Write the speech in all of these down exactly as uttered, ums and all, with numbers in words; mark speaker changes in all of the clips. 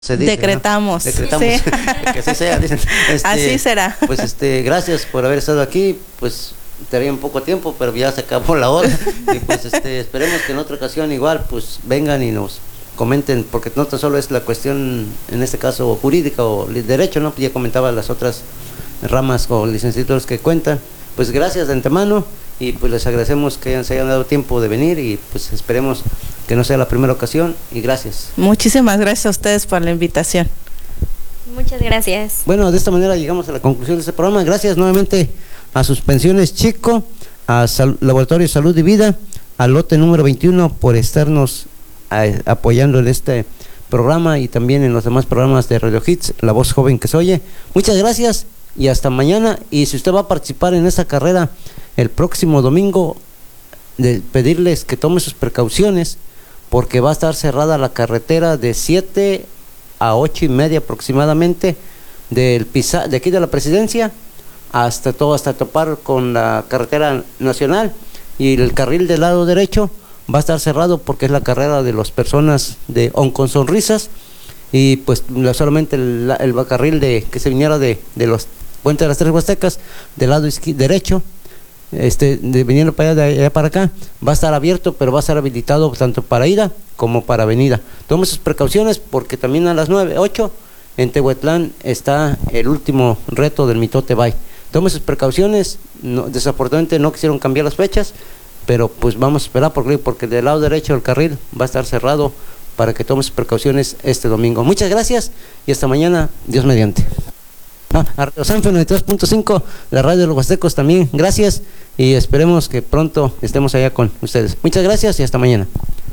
Speaker 1: Se dice,
Speaker 2: decretamos.
Speaker 1: ¿no? Decretamos
Speaker 2: sí.
Speaker 1: que así sea. Dicen. Este,
Speaker 2: así será.
Speaker 1: Pues este, gracias por haber estado aquí. Pues estaría un poco tiempo, pero ya se acabó la hora. Y pues este, esperemos que en otra ocasión igual pues vengan y nos comenten, porque no tan solo es la cuestión, en este caso jurídica o derecho, ¿no? Ya comentaba las otras ramas o licenciaturas que cuentan. Pues gracias de antemano y pues les agradecemos que hayan, se hayan dado tiempo de venir y pues esperemos que no sea la primera ocasión y gracias.
Speaker 2: Muchísimas gracias a ustedes por la invitación.
Speaker 3: Muchas gracias.
Speaker 1: Bueno, de esta manera llegamos a la conclusión de este programa. Gracias nuevamente a Suspensiones Chico, a Sal Laboratorio de Salud y Vida, al lote número veintiuno por estarnos a, apoyando en este programa y también en los demás programas de Radio Hits, La Voz Joven que se oye. Muchas gracias y hasta mañana. Y si usted va a participar en esta carrera el próximo domingo, de pedirles que tome sus precauciones, porque va a estar cerrada la carretera de siete a ocho y media aproximadamente, del Pisa, de aquí de la Presidencia hasta todo, hasta topar con la carretera nacional, y el carril del lado derecho va a estar cerrado porque es la carrera de las personas de On con Sonrisas, y pues solamente el, el carril de que se viniera de, de los Puentes de las Tres Huastecas del lado derecho, este de, viniendo para allá, de allá para acá, va a estar abierto, pero va a estar habilitado tanto para ida como para avenida. Tome sus precauciones porque también a las nueve, ocho en Tehuetlán está el último reto del Mitote Bay. Tome sus precauciones. No, desafortunadamente no quisieron cambiar las fechas, pero pues vamos a esperar porque, porque del lado derecho del carril va a estar cerrado para que tome sus precauciones este domingo. Muchas gracias y hasta mañana, Dios mediante. Ah, a Radio Sanfe noventa y tres punto cinco, la radio de los Huastecos también, gracias y esperemos que pronto estemos allá con ustedes. Muchas gracias y hasta mañana.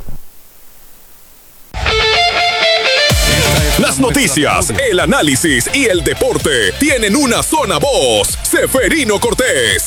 Speaker 4: Las noticias, el análisis y el deporte tienen una sola voz. Seferino Cortés.